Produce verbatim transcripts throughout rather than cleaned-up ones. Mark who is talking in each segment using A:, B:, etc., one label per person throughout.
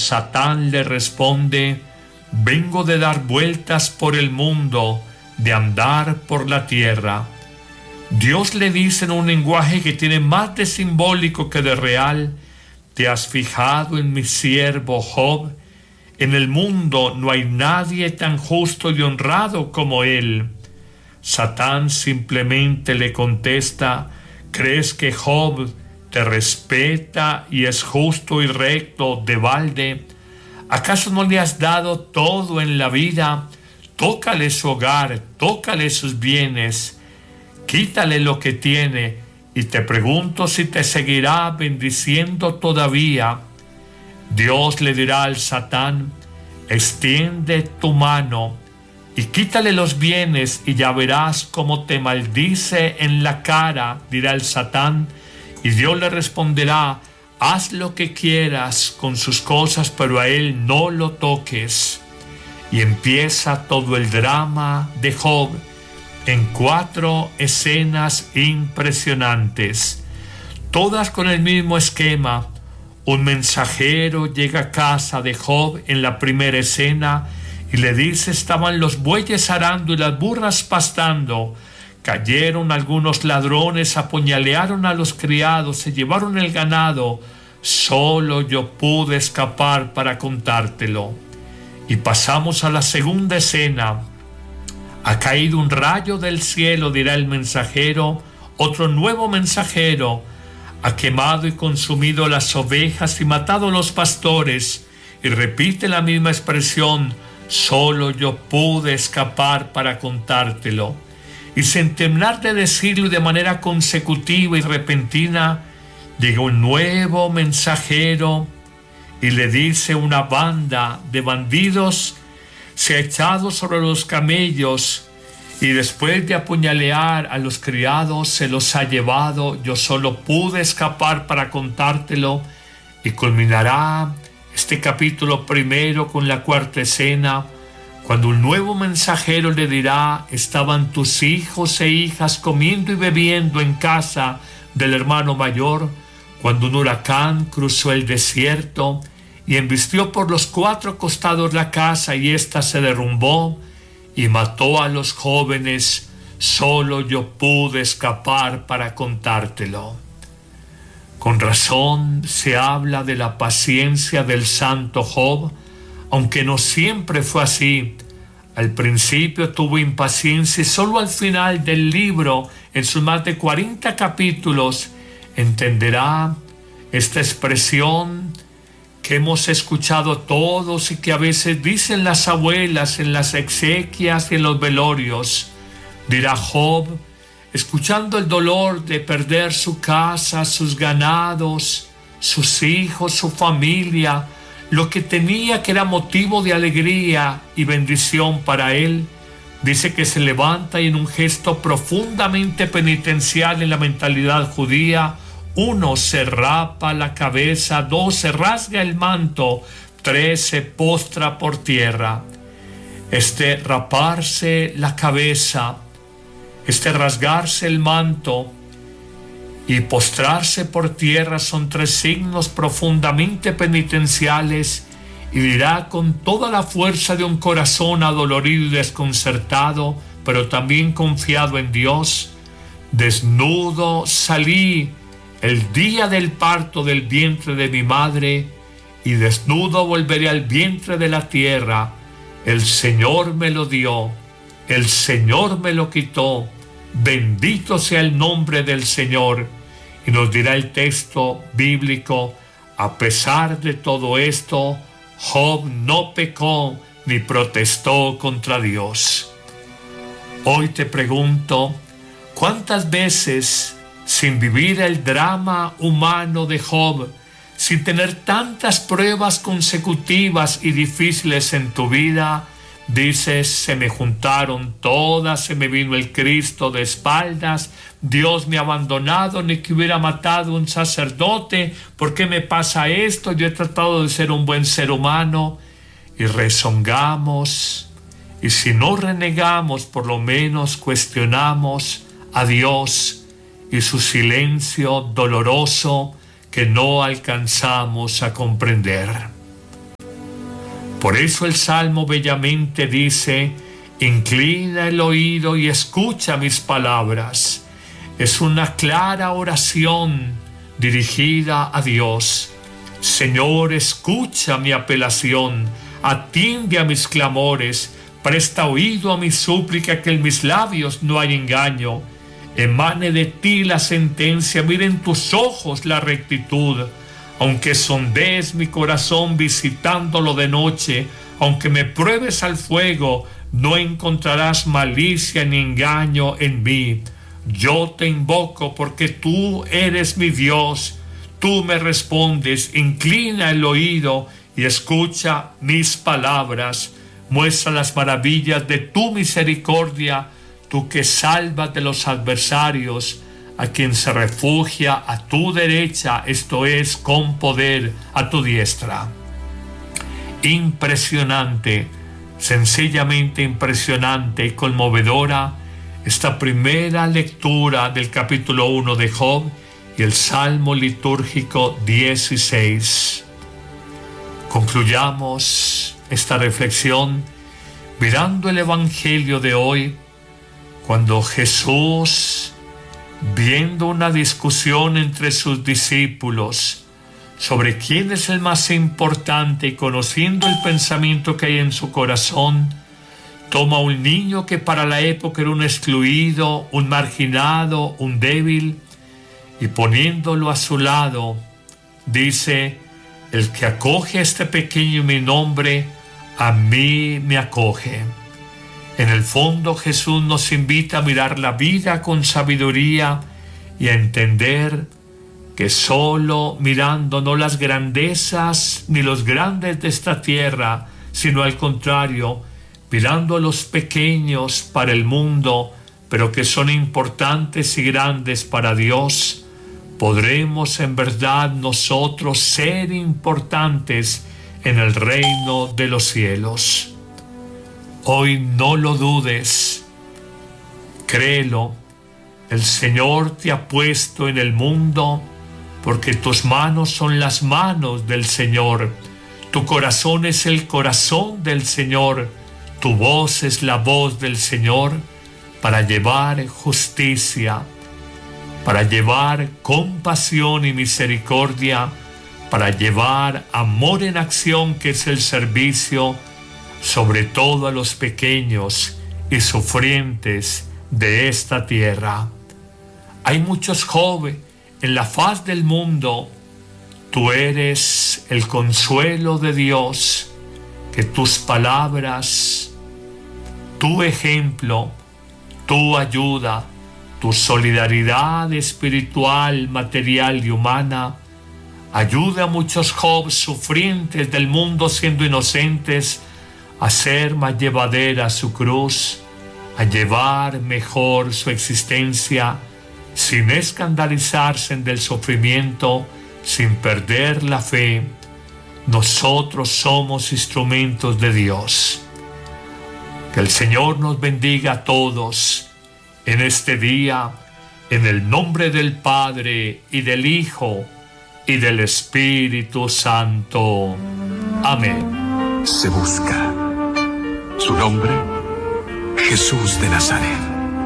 A: Satán le responde: vengo de dar vueltas por el mundo, de andar por la tierra. Dios le dice en un lenguaje que tiene más de simbólico que de real: ¿te has fijado en mi siervo Job? En el mundo no hay nadie tan justo y honrado como él. Satán simplemente le contesta: ¿crees que Job te respeta y es justo y recto de balde? ¿Acaso no le has dado todo en la vida? Tócale su hogar, tócale sus bienes, quítale lo que tiene, y te pregunto si te seguirá bendiciendo todavía. Dios le dirá al Satán: extiende tu mano y quítale los bienes, y ya verás cómo te maldice en la cara, dirá el Satán. Y Dios le responderá: haz lo que quieras con sus cosas, pero a él no lo toques. Y empieza todo el drama de Job en cuatro escenas impresionantes, todas con el mismo esquema. Un mensajero llega a casa de Job en la primera escena y le dice: estaban los bueyes arando y las burras pastando. Cayeron algunos ladrones, apuñalearon a los criados, se llevaron el ganado. Solo yo pude escapar para contártelo. Y pasamos a la segunda escena. Ha caído un rayo del cielo, dirá el mensajero. Otro nuevo mensajero ha quemado y consumido las ovejas y matado a los pastores. Y repite la misma expresión: solo yo pude escapar para contártelo. Y sin terminar de decirlo, y de manera consecutiva y repentina, llega un nuevo mensajero y le dice: una banda de bandidos se ha echado sobre los camellos y después de apuñalear a los criados se los ha llevado. Yo solo pude escapar para contártelo. Y culminará este capítulo primero con la cuarta escena, cuando un nuevo mensajero le dirá: estaban tus hijos e hijas comiendo y bebiendo en casa del hermano mayor, cuando un huracán cruzó el desierto y embistió por los cuatro costados la casa, y ésta se derrumbó y mató a los jóvenes. Solo yo pude escapar para contártelo. Con razón se habla de la paciencia del santo Job, aunque no siempre fue así. Al principio tuvo impaciencia y solo al final del libro, en sus más de cuarenta capítulos, entenderá esta expresión que hemos escuchado todos y que a veces dicen las abuelas en las exequias y en los velorios. Dirá Job, escuchando el dolor de perder su casa, sus ganados, sus hijos, su familia, lo que tenía que era motivo de alegría y bendición para él, dice que se levanta y en un gesto profundamente penitencial en la mentalidad judía, uno se rapa la cabeza, dos se rasga el manto, tres se postra por tierra. Este raparse la cabeza, este rasgarse el manto y postrarse por tierra son tres signos profundamente penitenciales, y dirá con toda la fuerza de un corazón adolorido y desconcertado, pero también confiado en Dios: desnudo salí el día del parto del vientre de mi madre, y desnudo volveré al vientre de la tierra. El Señor me lo dio, el Señor me lo quitó, bendito sea el nombre del Señor. Y nos dirá el texto bíblico: a pesar de todo esto, Job no pecó ni protestó contra Dios. Hoy te pregunto, ¿cuántas veces, sin vivir el drama humano de Job, sin tener tantas pruebas consecutivas y difíciles en tu vida, dices: se me juntaron todas, se me vino el Cristo de espaldas, Dios me ha abandonado, ni que hubiera matado un sacerdote, ¿por qué me pasa esto? Yo he tratado de ser un buen ser humano. Y rezongamos, y si no renegamos, por lo menos cuestionamos a Dios y su silencio doloroso que no alcanzamos a comprender. Por eso el Salmo bellamente dice: inclina el oído y escucha mis palabras. Es una clara oración dirigida a Dios. Señor, escucha mi apelación, atiende a mis clamores, presta oído a mi súplica, que en mis labios no hay engaño. Emane de ti la sentencia, mira en tus ojos la rectitud. Aunque sondees mi corazón visitándolo de noche, aunque me pruebes al fuego, no encontrarás malicia ni engaño en mí. Yo te invoco porque tú eres mi Dios. Tú me respondes, inclina el oído y escucha mis palabras. Muestra las maravillas de tu misericordia, tú que salvas de los adversarios, a quien se refugia a tu derecha, esto es, con poder a tu diestra. Impresionante, sencillamente impresionante y conmovedora esta primera lectura del capítulo uno de Job y el Salmo litúrgico dieciséis. Concluyamos esta reflexión mirando el Evangelio de hoy, cuando Jesús, viendo una discusión entre sus discípulos sobre quién es el más importante y conociendo el pensamiento que hay en su corazón, toma un niño que para la época era un excluido, un marginado, un débil, y poniéndolo a su lado, dice: el que acoge a este pequeño en mi nombre, a mí me acoge. En el fondo, Jesús nos invita a mirar la vida con sabiduría y a entender que solo mirando no las grandezas ni los grandes de esta tierra, sino al contrario, mirando a los pequeños para el mundo, pero que son importantes y grandes para Dios, podremos en verdad nosotros ser importantes en el reino de los cielos. Hoy no lo dudes, créelo, el Señor te ha puesto en el mundo porque tus manos son las manos del Señor, tu corazón es el corazón del Señor, tu voz es la voz del Señor para llevar justicia, para llevar compasión y misericordia, para llevar amor en acción, que es el servicio, sobre todo a los pequeños y sufrientes de esta tierra. Hay muchos jóvenes en la faz del mundo. Tú eres el consuelo de Dios, que tus palabras, tu ejemplo, tu ayuda, tu solidaridad espiritual, material y humana, ayuda a muchos jóvenes sufrientes del mundo siendo inocentes a hacer más llevadera su cruz, a llevar mejor su existencia, sin escandalizarse del sufrimiento, sin perder la fe. Nosotros somos instrumentos de Dios. Que el Señor nos bendiga a todos en este día, en el nombre del Padre, y del Hijo, y del Espíritu Santo. Amén.
B: Se busca. Su nombre, Jesús de Nazaret.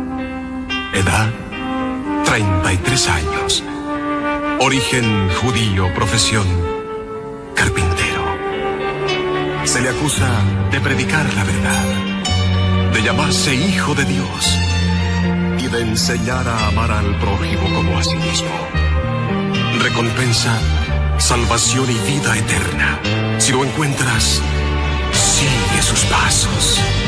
B: Edad, treinta y tres años. Origen judío, profesión, carpintero. Se le acusa de predicar la verdad, de llamarse hijo de Dios y de enseñar a amar al prójimo como a sí mismo. Recompensa, salvación y vida eterna. Si lo encuentras, sigue sus pasos.